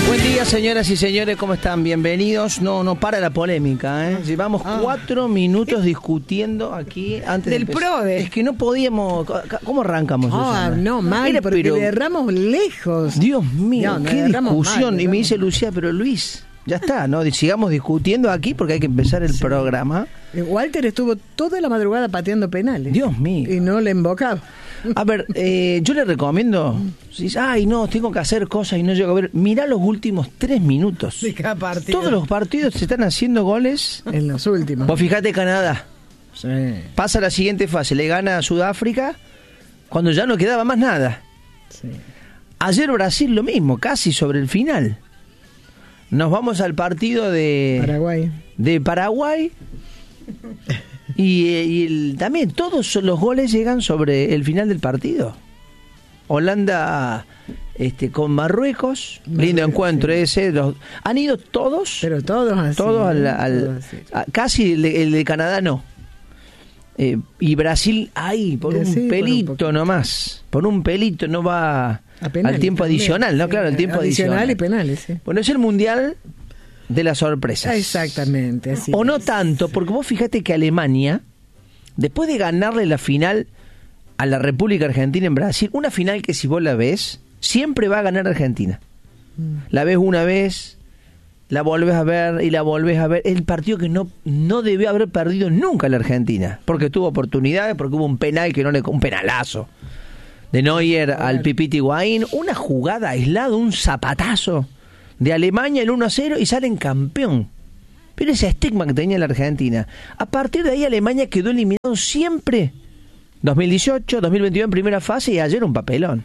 Buen día, señoras y señores, ¿cómo están? Bienvenidos. No para la polémica, ¿eh? Llevamos 4 minutos discutiendo aquí antes del de PRODE. Es que no podíamos. ¿Cómo arrancamos? No, mal, porque le erramos lejos. Dios mío, qué discusión. Mal, y me dice Lucía, pero Luis, ya está, ¿no? Sigamos discutiendo aquí porque hay que empezar el programa. Walter estuvo toda la madrugada pateando penales. Dios mío. Y no le embocaba. A ver, yo le recomiendo, si dice, ay no, tengo que hacer cosas y no llego a ver, mirá los últimos 3 minutos. De cada partido. Todos los partidos se están haciendo goles. En los últimos. Vos fijate Canadá. Sí. Pasa la siguiente fase, le gana a Sudáfrica cuando ya no quedaba más nada. Sí. Ayer Brasil lo mismo, casi sobre el final. Nos vamos al partido de Paraguay. Y también todos los goles llegan sobre el final del partido. Holanda con Marruecos, lindo encuentro ese. Han ido todos, pero todos así. Todos casi el de Canadá no. Y Brasil ahí por un pelito nomás. Por un pelito no va al tiempo adicional, ¿no? Claro, el tiempo adicional. Y penales, sí. Bueno, es el mundial de las sorpresas. Exactamente, así o no tanto, porque vos fíjate que Alemania, después de ganarle la final a la República Argentina en Brasil, una final que si vos la ves, siempre va a ganar Argentina. La ves una vez, la volvés a ver y la volvés a ver. Es el partido que no debió haber perdido nunca la Argentina, porque tuvo oportunidades, porque hubo un penal un penalazo de Neuer al Pipita Higuaín, una jugada aislada, un zapatazo de Alemania, el 1-0 y salen campeón. Pero ese estigma que tenía la Argentina. A partir de ahí Alemania quedó eliminado siempre. 2018, 2022 en primera fase y ayer un papelón.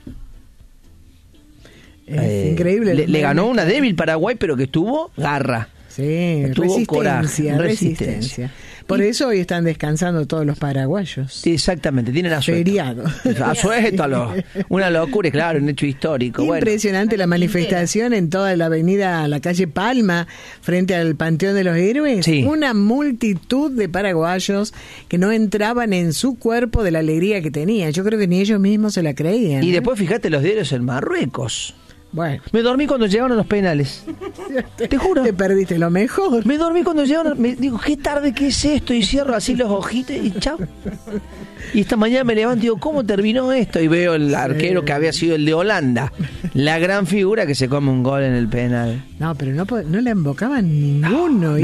Es increíble. Le ganó una débil Paraguay, pero que estuvo garra. Sí, resistencia. Por eso hoy están descansando todos los paraguayos. Sí, exactamente, tienen asueto. Feriado. Asueto, una locura, claro, un hecho histórico. Impresionante la manifestación en toda la avenida, la calle Palma, frente al Panteón de los Héroes. Sí. Una multitud de paraguayos que no entraban en su cuerpo de la alegría que tenían. Yo creo que ni ellos mismos se la creían. Y después fíjate los diarios en Marruecos. Bueno. Me dormí cuando llegaron los penales. Te juro. Te perdiste lo mejor. Me dormí cuando llegaron. Digo, qué tarde que es esto. Y cierro así los ojitos y chao. Y esta mañana me levanto y digo, ¿cómo terminó esto? Y veo el arquero que había sido el de Holanda. La gran figura que se come un gol en el penal. No, pero no le embocaban ninguno.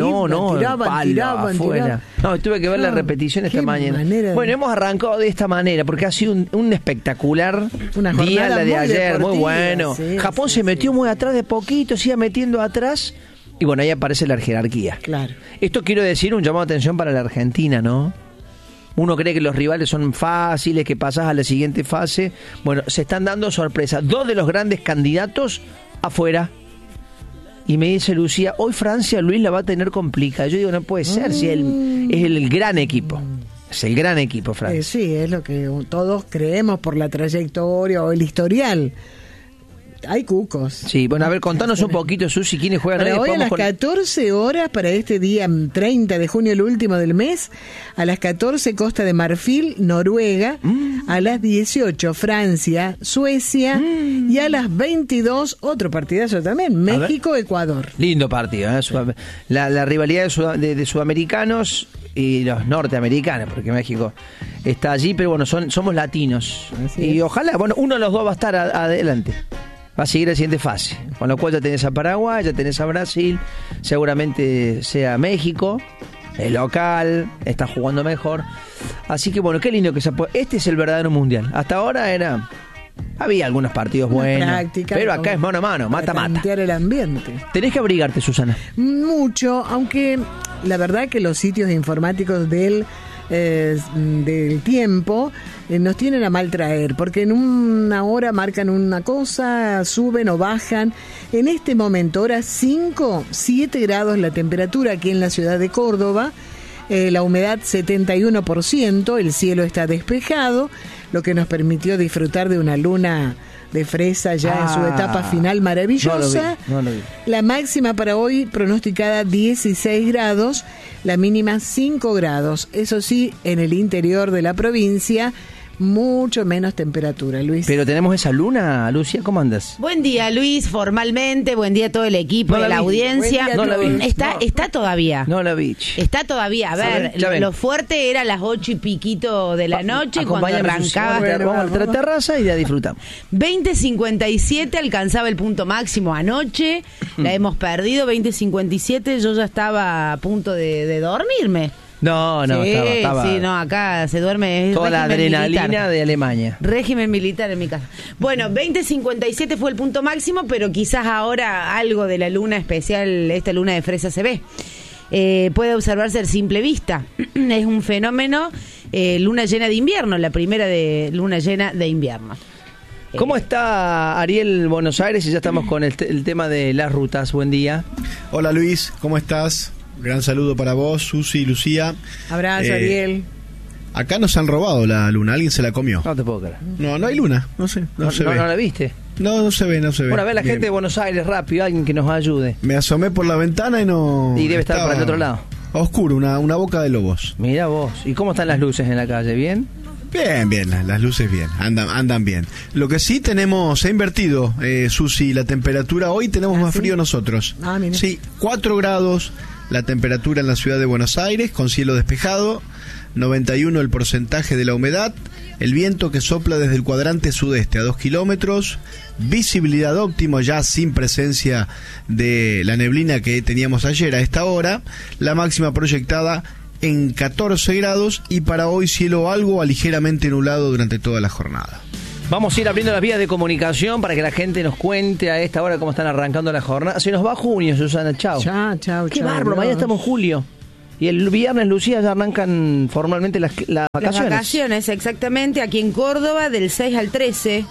Tiraban. No, tuve que ver la repetición esta mañana. Bueno, hemos arrancado de esta manera porque ha sido un espectacular día la de ayer. Muy bueno. Sí, Japón se metió muy atrás de poquito, se iba metiendo atrás. Y bueno, ahí aparece la jerarquía. Claro. Esto quiero decir, un llamado de atención para la Argentina, ¿no? Uno cree que los rivales son fáciles, que pasás a la siguiente fase. Bueno, se están dando sorpresas. 2 de los grandes candidatos afuera. Y me dice Lucía, hoy Francia, Luis, la va a tener complicada. Yo digo, no puede ser, si es el gran equipo. Es el gran equipo, Francia. Sí, es lo que todos creemos por la trayectoria o el historial. Hay cucos. Sí, bueno, a ver, contanos un poquito, Susi, quiénes juegan hoy. Hoy a las 14 horas, para este día 30 de junio, el último del mes, a las 14, Costa de Marfil, Noruega, a las 18, Francia, Suecia, y a las 22, otro partidazo también, México, Ecuador. Lindo partido, ¿eh? La rivalidad de sudamericanos y los norteamericanos, porque México está allí, pero bueno, somos latinos. Y ojalá, bueno, uno de los dos va a estar adelante. Va a seguir la siguiente fase, con lo cual ya tenés a Paraguay, ya tenés a Brasil, seguramente sea México, el local, está jugando mejor. Así que bueno, qué lindo que este es el verdadero mundial. Hasta ahora había algunos partidos buenos, pero acá es mano a mano, mata-mata. El ambiente. Tenés que abrigarte, Susana. Mucho, aunque la verdad que los sitios informáticos del tiempo nos tienen a mal traer, porque en una hora marcan una cosa, suben o bajan. En este momento, hora 7 grados la temperatura aquí en la ciudad de Córdoba, la humedad 71%, el cielo está despejado, lo que nos permitió disfrutar de una luna de fresa ya en su etapa final maravillosa. No lo vi. La máxima para hoy pronosticada 16 grados, la mínima 5 grados. Eso sí, en el interior de la provincia mucho menos temperatura, Luis. Pero tenemos esa luna, Lucía, ¿cómo andas? Buen día, Luis, formalmente, buen día a todo el equipo, No de la la vi. audiencia. No la vi. Está todavía. No la vi. Está todavía. A ver, Ya ven. lo fuerte era a las 8 y piquito de la noche cuando Acompáñame, Lucía. arrancaba. Vamos a la terraza y la disfrutamos. 20:57 alcanzaba el punto máximo anoche, la hemos perdido. 20:57 yo ya estaba a punto de dormirme. No, sí, estaba sí, no, acá se duerme. Es toda la régimen adrenalina militar. de Alemania. Régimen militar en mi casa. Bueno, 20:57 fue el punto máximo, pero quizás ahora algo de la luna especial, esta luna de fresa se ve. Puede observarse a simple vista. Es un fenómeno, luna llena de invierno, la primera de luna llena de invierno. ¿Cómo está Ariel Buenos Aires? Y ya estamos con el tema de las rutas. Buen día. Hola Luis, ¿cómo estás? Gran saludo para vos, Susi y Lucía. Abrazo, Ariel. Acá nos han robado la luna, alguien se la comió. No te puedo creer. No hay luna, no sé, no se ve. ¿No la viste? No se ve. Bueno, a ver la Bien. gente de Buenos Aires, rápido, alguien que nos ayude. Me asomé por la ventana y no... Y debe estar estaba para el otro lado. Oscuro, una boca de lobos. Mira vos. ¿Y cómo están las luces en la calle? ¿Bien? Bien, las luces bien, andan bien. Lo que sí tenemos, se ha invertido, Susi, la temperatura. Hoy tenemos más ¿sí? frío nosotros. Mira. Sí, 4 grados la temperatura en la ciudad de Buenos Aires, con cielo despejado, 91 el porcentaje de la humedad, el viento que sopla desde el cuadrante sudeste a 2 kilómetros, visibilidad óptima ya sin presencia de la neblina que teníamos ayer a esta hora, la máxima proyectada en 14 grados y para hoy cielo algo a ligeramente nublado durante toda la jornada. Vamos a ir abriendo las vías de comunicación para que la gente nos cuente a esta hora cómo están arrancando la jornada. Se nos va junio, Susana, chao. Chao. Qué bárbaro, mañana estamos en julio. Y el viernes, Lucía, ya arrancan formalmente las vacaciones. Las vacaciones, exactamente, aquí en Córdoba, del 6 al 13,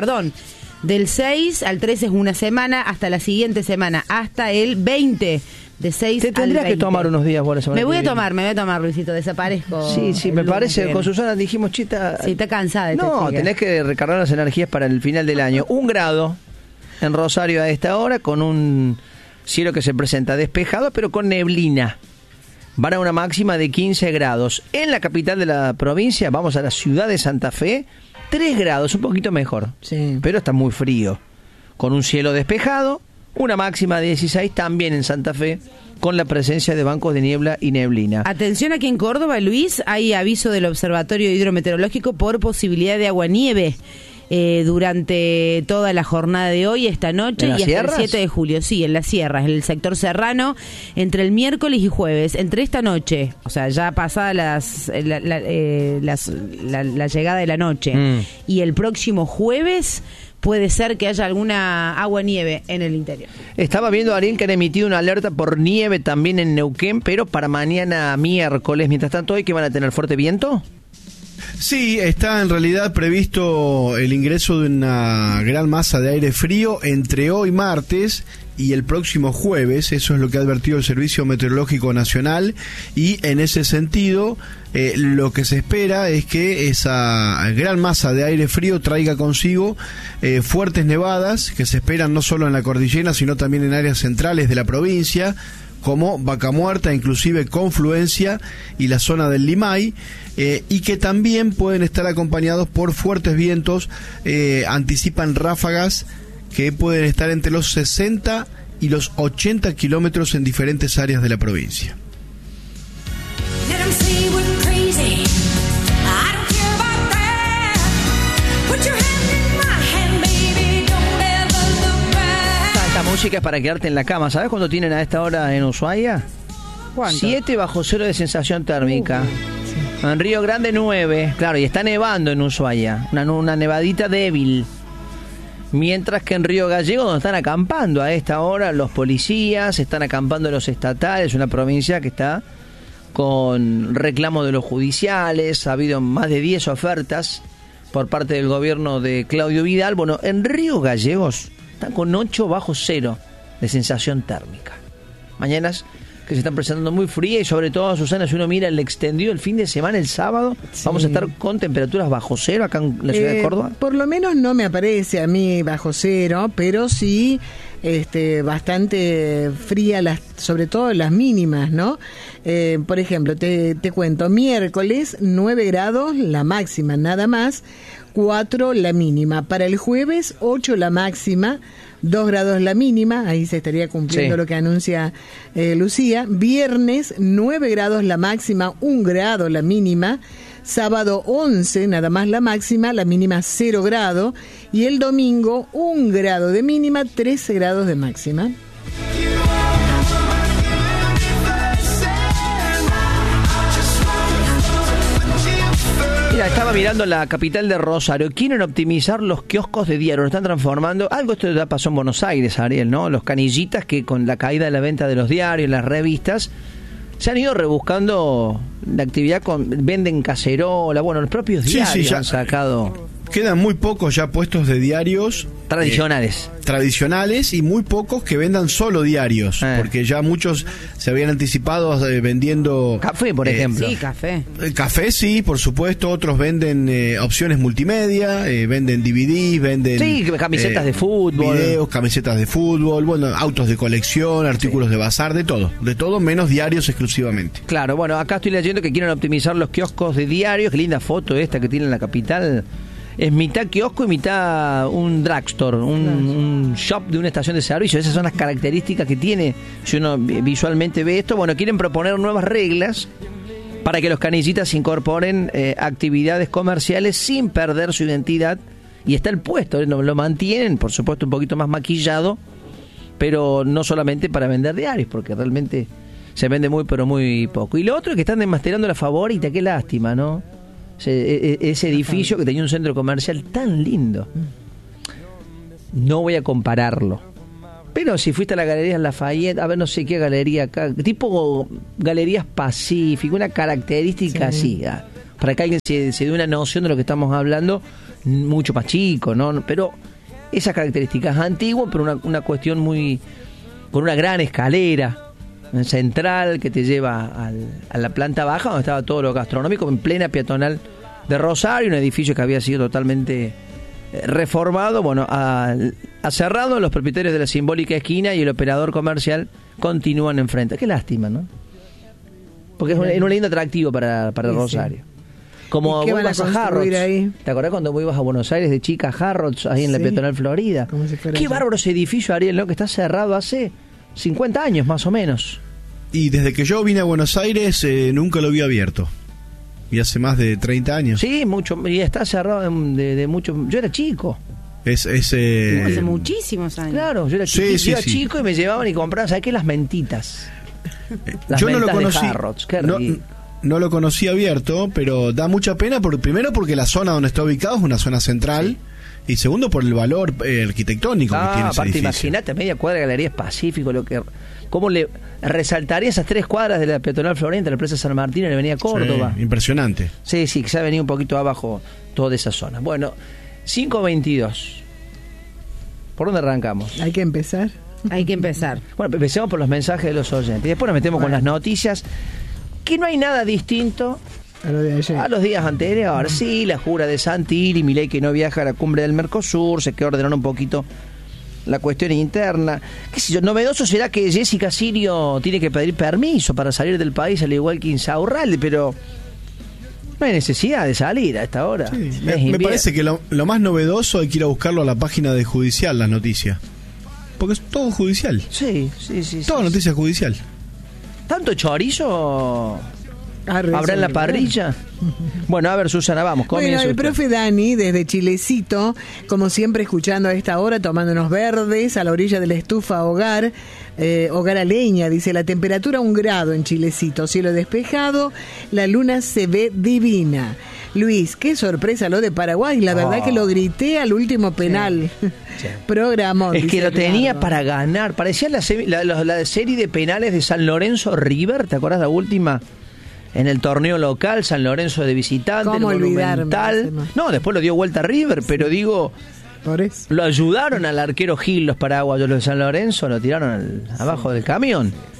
del 6 al 13 es una semana, hasta la siguiente semana, hasta el 20, de 6 Te al 20. tendrías que tomar unos días por eso. Me voy a tomar, Luisito, desaparezco. Sí, el me lunes parece, que con viene. Susana dijimos, chita... Sí, está cansada de esta No, chica. tenés que recargar las energías para el final del año. 1 grado en Rosario a esta hora, con un cielo que se presenta despejado, pero con neblina. Van a una máxima de 15 grados. En la capital de la provincia, vamos a la ciudad de Santa Fe, 3 grados, un poquito mejor. Sí. Pero está muy frío. Con un cielo despejado, una máxima de 16 también en Santa Fe, con la presencia de bancos de niebla y neblina. Atención, aquí en Córdoba, Luis, hay aviso del Observatorio Hidrometeorológico por posibilidad de aguanieve durante toda la jornada de hoy, esta noche ¿En y las hasta sierras? el 7 de julio. Sí, en las sierras, en el sector serrano, entre el miércoles y jueves, entre esta noche, o sea, ya pasada la llegada de la noche, y el próximo jueves, puede ser que haya alguna agua-nieve en el interior. Estaba viendo, Ariel, que han emitido una alerta por nieve también en Neuquén, pero para mañana miércoles. Mientras tanto, ¿hoy que van a tener fuerte viento? Sí, está en realidad previsto el ingreso de una gran masa de aire frío entre hoy martes y el próximo jueves. Eso es lo que ha advertido el Servicio Meteorológico Nacional, y en ese sentido lo que se espera es que esa gran masa de aire frío traiga consigo fuertes nevadas que se esperan no solo en la cordillera sino también en áreas centrales de la provincia, como Vaca Muerta, inclusive Confluencia y la zona del Limay, y que también pueden estar acompañados por fuertes vientos. Anticipan ráfagas que pueden estar entre los 60 y los 80 kilómetros en diferentes áreas de la provincia. Esta música es para quedarte en la cama. ¿Sabes cuánto tienen a esta hora en Ushuaia? ¿Cuánto? 7 bajo cero de sensación térmica. En Río Grande 9. Claro, y está nevando en Ushuaia. Una nevadita débil. Mientras que en Río Gallego, donde están acampando a esta hora los policías, están acampando los estatales, una provincia que está con reclamo de los judiciales. Ha habido más de 10 ofertas por parte del gobierno de Claudio Vidal. Bueno, en Río Gallegos están con 8 bajo cero de sensación térmica. Mañanas que se están presentando muy frías y sobre todo, Susana, si uno mira el extendido el fin de semana, el sábado, vamos a estar con temperaturas bajo cero acá en la ciudad de Córdoba. Por lo menos no me aparece a mí bajo cero, pero sí bastante fría, sobre todo las mínimas, ¿no? Por ejemplo, te cuento, miércoles 9 grados la máxima, nada más, 4 la mínima. Para el jueves 8 la máxima, 2 grados la mínima, ahí se estaría cumpliendo lo que anuncia Lucía. Viernes 9 grados la máxima, 1 grado la mínima. Sábado 11 nada más la máxima, la mínima 0 grado. Y el domingo 1 grado de mínima, 13 grados de máxima. Mira, estaba mirando la capital de Rosario. Quieren optimizar los kioscos de diario, lo están transformando. Algo esto ya pasó en Buenos Aires, Ariel, ¿no? Los canillitas que con la caída de la venta de los diarios, las revistas, se han ido rebuscando la actividad venden cacerola, bueno, los propios diarios han sacado. Quedan muy pocos ya puestos de diarios tradicionales y muy pocos que vendan solo diarios, porque ya muchos se habían anticipado vendiendo café, por ejemplo. Sí, café. Café, sí, por supuesto. Otros venden opciones multimedia, venden DVDs, venden camisetas de fútbol, videos, camisetas de fútbol, bueno, autos de colección, artículos de bazar, de todo menos diarios exclusivamente. Claro, bueno, acá estoy leyendo que quieren optimizar los kioscos de diarios. Qué linda foto esta que tiene en la capital. Es mitad kiosco y mitad un drugstore, un shop de una estación de servicio. Esas son las características que tiene. Si uno visualmente ve esto, bueno, quieren proponer nuevas reglas para que los canillitas incorporen actividades comerciales sin perder su identidad. Y está el puesto, lo mantienen, por supuesto, un poquito más maquillado, pero no solamente para vender diarios, porque realmente se vende muy, pero muy poco. Y lo otro es que están desmastelando la Favorita, qué lástima, ¿no? Ese edificio que tenía un centro comercial tan lindo. No voy a compararlo, pero si fuiste a la Galería Lafayette, a ver, no sé qué galería acá, tipo Galerías Pacífico, una característica así, para que alguien se dé una noción de lo que estamos hablando, mucho más chico, ¿no? Pero esas características antiguas, pero una cuestión con una gran escalera central que te lleva a la planta baja donde estaba todo lo gastronómico, en plena peatonal de Rosario, un edificio que había sido totalmente reformado. Bueno, ha cerrado, los propietarios de la simbólica esquina y el operador comercial continúan enfrente. Qué lástima, ¿no? Porque es un lindo atractivo para Rosario. Como vos ibas a Harrods. Ahí? ¿Te acordás cuando vos ibas a Buenos Aires de chica a Harrods, ahí en la peatonal Florida? Qué bárbaro ese edificio, Ariel, ¿no? Que está cerrado hace 50 años más o menos. Y desde que yo vine a Buenos Aires nunca lo vi abierto. Y hace más de 30 años. Sí, mucho. Y está cerrado de mucho. Yo era chico. Hace muchísimos años. Claro, yo era chico y me llevaban y compraban, ¿sabes qué? Las mentitas. Las yo no lo conocí. De Harrods. No lo conocí abierto, pero da mucha pena. Primero porque la zona donde está ubicado es una zona central. Y segundo por el valor arquitectónico que tiene ese edificio. Imagínate, media cuadra de Galerías Pacífico, cómo le resaltaría esas 3 cuadras de la peatonal Florida, la Plaza San Martín y la Avenida Córdoba. Sí, impresionante. Sí, que se ha venido un poquito abajo toda esa zona. Bueno, 5:22. ¿Por dónde arrancamos? Hay que empezar. Bueno, empecemos por los mensajes de los oyentes. Y después nos metemos con las noticias. Que no hay nada distinto a los días anteriores. Sí, la jura de Santilli, Milei que no viaja a la cumbre del Mercosur, se quedó ordenando un poquito la cuestión interna. ¿Qué sé yo? Novedoso será que Jessica Sirio tiene que pedir permiso para salir del país, al igual que Insaurralde, pero no hay necesidad de salir a esta hora. Sí, me parece que lo más novedoso hay que ir a buscarlo a la página de Judicial, las noticias. Porque es todo judicial. Sí. Toda noticia judicial. ¿Tanto chorizo habrá en la parrilla? Bueno, a ver, Susana, vamos. Bueno, el profe Dani, desde Chilecito, como siempre escuchando a esta hora, tomando unos verdes a la orilla de la estufa hogar a leña, dice, la temperatura 1 grado en Chilecito, cielo despejado, la luna se ve divina. Luis, qué sorpresa lo de Paraguay, la verdad que lo grité al último penal. Sí. Programón. Es que lo tenía para ganar, parecía la serie de penales de San Lorenzo River, ¿te acuerdas la última? En el torneo local, San Lorenzo de visitante, el Monumental. No, después lo dio vuelta a River, pero digo, por eso. Lo ayudaron al arquero Gil, los paraguayos, los de San Lorenzo, lo tiraron abajo del camión.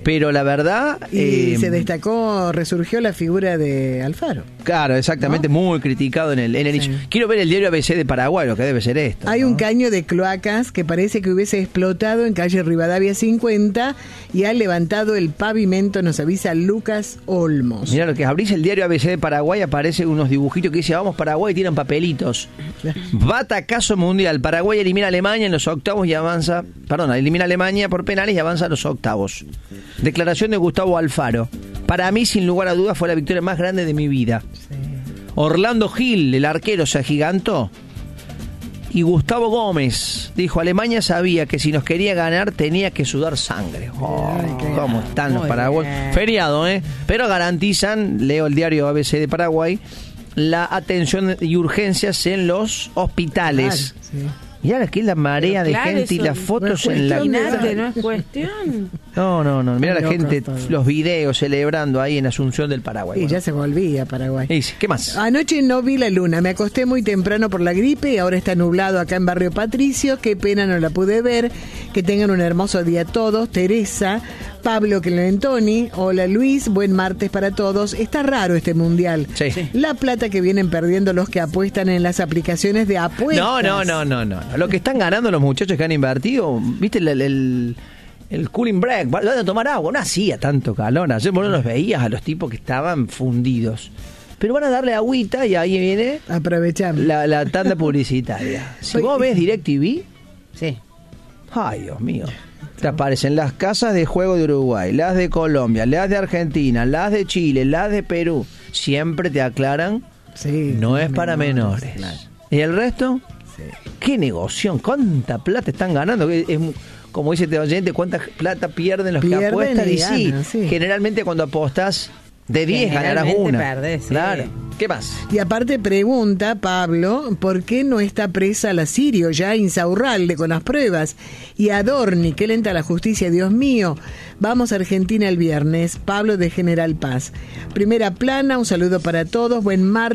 Pero la verdad... Y se destacó, resurgió la figura de Alfaro. Claro, exactamente, ¿no? Muy criticado en el inicio. Quiero ver el diario ABC de Paraguay, lo que debe ser esto. Hay ¿no? un caño de cloacas que parece que hubiese explotado en calle Rivadavia 50 y ha levantado el pavimento, nos avisa Lucas Olmos. Mirá lo que es, abrís el diario ABC de Paraguay, aparecen unos dibujitos que dice vamos Paraguay y tiran papelitos. Batacazo mundial, Paraguay elimina a Alemania en los octavos y avanza, elimina a Alemania por penales y avanza a los octavos. Declaración de Gustavo Alfaro. Para mí, sin lugar a dudas, fue la victoria más grande de mi vida. Sí. Orlando Gil, el arquero, se agigantó. Y Gustavo Gómez dijo, Alemania sabía que si nos quería ganar tenía que sudar sangre. ¿Cómo están los paraguayos? Feriado, ¿eh? Pero garantizan, leo el diario ABC de Paraguay, la atención y urgencias en los hospitales. Claro, sí. Y ahora aquí la marea de gente y las fotos en la... No es cuestión. No. Mira la gente, los videos celebrando ahí en Asunción del Paraguay. Y ya se volvía a Paraguay. ¿Qué más? Anoche no vi la luna, me acosté muy temprano por la gripe y ahora está nublado acá en Barrio Patricio. Qué pena no la pude ver. Que tengan un hermoso día todos. Teresa, Pablo Clementoni, hola Luis, buen martes para todos. Está raro este mundial. Sí. La plata que vienen perdiendo los que apuestan en las aplicaciones de apuestas. No. Lo que están ganando los muchachos que han invertido, ¿viste el cooling break? Van a tomar agua, no hacía tanto calor. Ayer vos no los veías a los tipos que estaban fundidos. Pero van a darle agüita y ahí viene aprovechando la tanda publicitaria. Si vos ves DirecTV, sí. Ay, Dios mío. Te aparecen las casas de juego de Uruguay, las de Colombia, las de Argentina, las de Chile, las de Perú. Siempre te aclaran, no es para menores. Claro. ¿Y el resto? Sí. ¿Qué negocio? ¿Cuánta plata están ganando? Es, como dice este oyente, ¿cuánta plata pierden los que apuestan? Y ganan, sí, generalmente cuando apostás de 10 ganarás una. Perdés, sí. Claro. ¿Qué más? Y aparte pregunta Pablo, ¿por qué no está presa la Sirio ya Insaurralde con las pruebas? Y Adorni, qué lenta la justicia, Dios mío. Vamos a Argentina el viernes. Pablo de General Paz. Primera plana, un saludo para todos, buen martes.